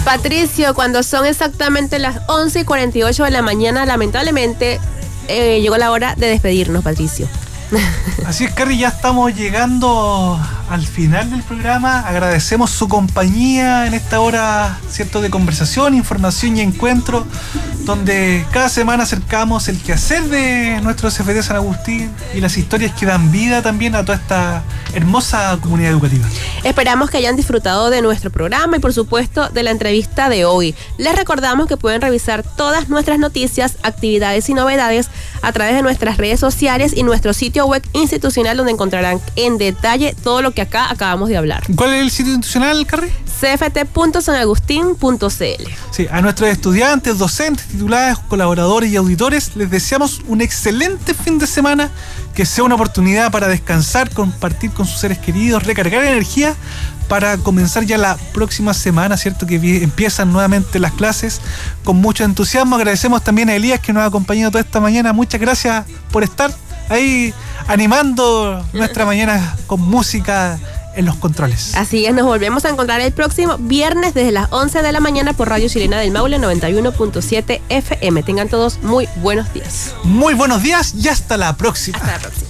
Patricio, cuando son exactamente las 11:48 de la mañana, lamentablemente llegó la hora de despedirnos, Patricio. Así es, Carrie, ya estamos llegando al final del programa. Agradecemos su compañía en esta hora, ¿cierto?, de conversación, información y encuentro, donde cada semana acercamos el quehacer de nuestro CFT San Agustín y las historias que dan vida también a toda esta hermosa comunidad educativa. Esperamos que hayan disfrutado de nuestro programa y por supuesto de la entrevista de hoy. Les recordamos que pueden revisar todas nuestras noticias, actividades y novedades a través de nuestras redes sociales y nuestro sitio web institucional, donde encontrarán en detalle todo lo que acá acabamos de hablar. ¿Cuál es el sitio institucional, Carrie? cft.sanagustin.cl. Sí, a nuestros estudiantes, docentes, titulares, colaboradores y auditores les deseamos un excelente fin de semana, que sea una oportunidad para descansar, compartir con sus seres queridos, recargar energía para comenzar ya la próxima semana, ¿cierto?, que empiezan nuevamente las clases con mucho entusiasmo. Agradecemos también a Elías, que nos ha acompañado toda esta mañana. Muchas gracias por estar ahí animando nuestra mañana con música en los controles. Así es, nos volvemos a encontrar el próximo viernes desde las 11 de la mañana por Radio Chilena del Maule 91.7 FM. Tengan todos muy buenos días. Muy buenos días y hasta la próxima. Hasta la próxima.